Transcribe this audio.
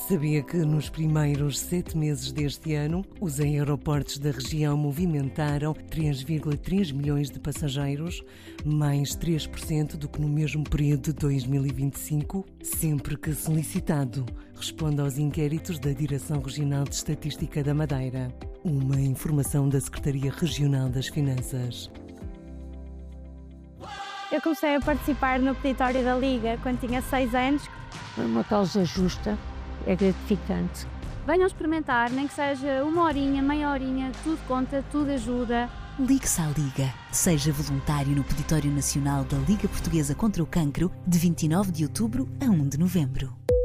Sabia que nos primeiros 7 meses deste ano, os aeroportos da região movimentaram 3,3 milhões de passageiros, mais 3% do que no mesmo período de 2025? Sempre que solicitado, responde aos inquéritos da Direção Regional de Estatística da Madeira. Uma informação da Secretaria Regional das Finanças. Eu comecei a participar no peditório da Liga quando tinha 6 anos. É uma causa justa, é gratificante. Venham experimentar, nem que seja uma horinha, meia horinha, tudo conta, tudo ajuda. Ligue-se à Liga. Seja voluntário no Peditório Nacional da Liga Portuguesa contra o Cancro, de 29 de outubro a 1 de novembro.